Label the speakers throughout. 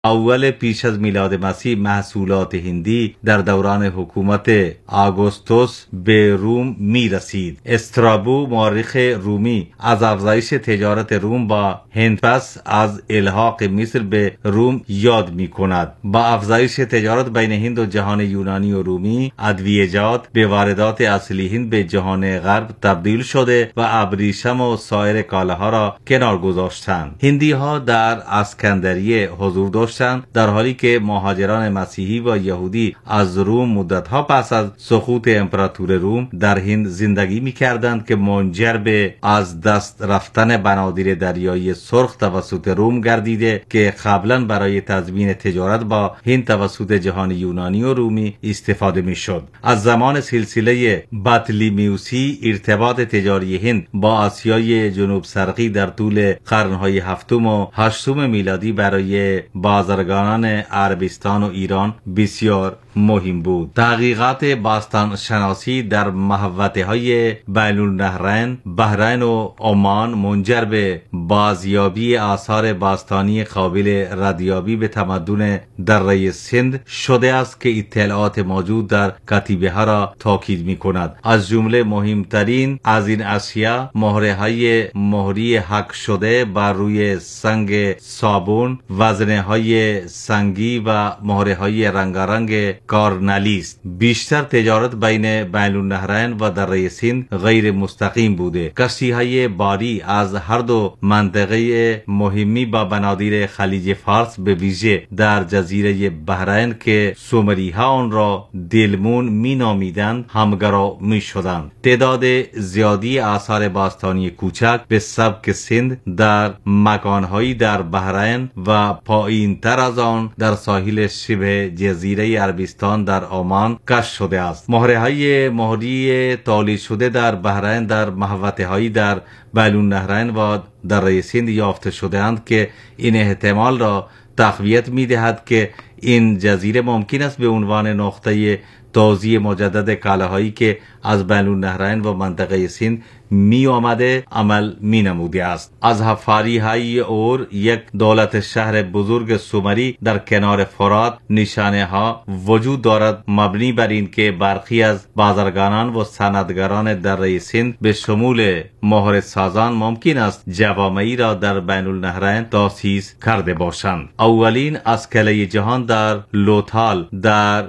Speaker 1: اول پیش از میلاد مسیح محصولات هندی در دوران حکومت آگوستوس به روم می رسید. استرابو مورخ رومی از افزایش تجارت روم با هند پس از الحاق مصر به روم یاد می کند. با افزایش تجارت بین هند و جهان یونانی و رومی، ادویه‌جات به واردات اصلی هند به جهان غرب تبدیل شده و ابریشم و سایر کالاها را کنار گذاشتند. هندی ها در اسکندریه حضور داشتند، در حالی که مهاجران مسیحی و یهودی از روم مدتها پس از سقوط امپراتوری روم در هند زندگی می‌کردند که منجر به از دست رفتن بنادر دریایی سرخ توسط روم گردیده که قبلا برای تضمین تجارت با هند توسط جهان یونانی و رومی استفاده می‌شد. از زمان سلسله بطلیمیوسی ارتباط تجاری هند با آسیای جنوب شرقی در طول قرن‌های هفتم و هشتم میلادی برای بازرگانان عربستان و ایران بسیار مهم بود. تحقیقات باستان شناسی در محوطه‌های بین النهرین، بحرین و عمان منجر به بازیابی آثار باستانی قابل ردیابی به تمدن دره سند شده است که اطلاعات موجود در کتیبه ها را تاکید می کند. از جمله مهمترین از این اشیا مهره‌های مهری حک شده بر روی سنگ صابون، وزنه‌های سنگی و مهره‌های رنگارنگ کارنلی است. بیشتر تجارت بین النهرین و دره سند غیر مستقیم بوده. کشتی‌های باری از هر دو منطقه مهمی با بنادر خلیج فارس به ویژه در جزیره بحرین که سومری‌ها آن را دلمون می‌نامیدند همگرا می‌شدند. تعداد زیادی آثار باستانی کوچک به سبک سند در مکان‌هایی در بحرین و پایین‌تر از آن در ساحل شبه جزیره عربستان در عمان کشف شده است. مهره‌های مهری تولید شده در بحرین در محوطه‌هایی در بین النهرین و دره سند یافته شده‌اند که این احتمال را تقویت می‌دهد که این جزیره ممکن است به عنوان نقطه توزیع مجدد کالاهایی که از بین النهرین و منطقه سند می آمده عمل می نموده است. از حفاری های اور یک دولت شهر بزرگ سومری در کنار فرات نشانه ها وجود دارد مبنی بر این که برخی از بازرگانان و صنعتگران دره سند به شمول مهر سازان ممکن است جوامعی را در بین النهرین تأسیس کرده باشند. اولین اسکله جهان در لوتال در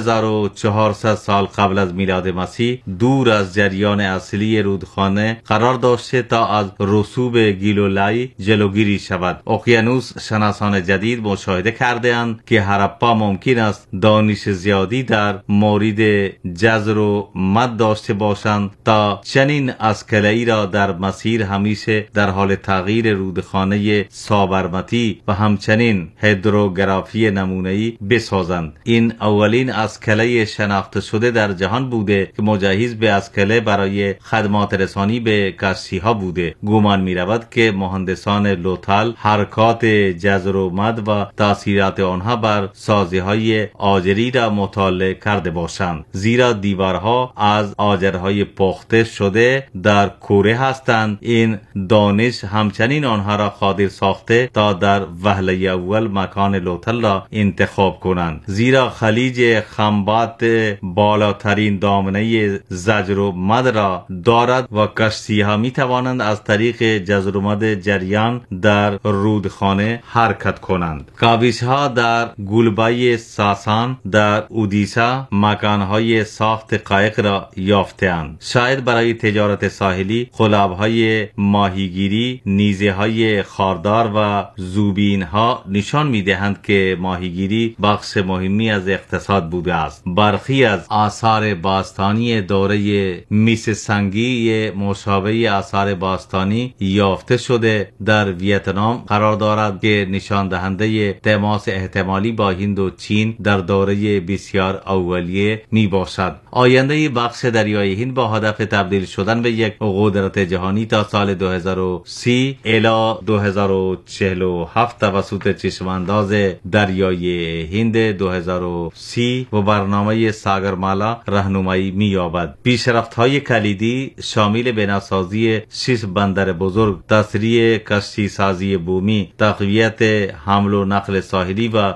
Speaker 1: 2400 سال قبل از میلاد مسیح دور از جریان اصلی رودخانه قرار داشته تا از رسوب گیلولای جلوگیری شود. اقیانوس شناسان جدید مشاهده کرده‌اند که هرپا ممکن است دانش زیادی در مورد جزر و مد داشته باشند تا چنین اسکله‌ای را در مسیر همیشه در حال تغییر رودخانه سابرمتی و همچنین هیدروگرافی نمونه‌ای بسازند. این اولین اسکله شناخته شده در جهان بوده که مجهز به اسکله برای خدمات رسانی به کشتی‌ها بوده. گمان می‌رود که مهندسان لوتال حرکات جزر و مد و تأثیرات آنها بر سازی‌های آجری را مطالعه کرده باشند، زیرا دیوارها از آجرهای پخته شده در کوره هستند. این دانش همچنین آنها را قادر ساخته تا در وهله اول مکان لوتال را انتخاب کنند، زیرا خلیج خنبات بالاترین دامنه زجر و مد را دارد و کشتی‌ها می توانند از طریق جزر و مد جریان در رودخانه حرکت کنند. کاوش‌ها در گلبای ساسان در اودیسا مکان‌های ساخت قایق را یافته‌اند. شاید برای تجارت ساحلی، قلاب‌های ماهیگیری، نیزه‌های خاردار و زوبین‌ها نشان می‌دهند که ماهیگیری بخش مهمی از اقتصاد بوده است. برخی از آثار باستانی دوره مس سنگی مشابه آثار باستانی یافته شده در ویتنام قرار دارد که نشان دهنده تماس احتمالی با هند و چین در دوره بسیار اولیه می باشد. آینده بخش دریای هند با هدف تبدیل شدن به یک قدرت جهانی تا سال 2030 الی 2047 توسط چشمانداز دریای هند 2030 و برنامه ساگرمالا راهنمایی می‌یابد. پیشرفت‌های کلیدی شامل بناسازی 6 بندر بزرگ، تسریع کشتی سازی بومی، تقویت حمل و نقل ساحلی و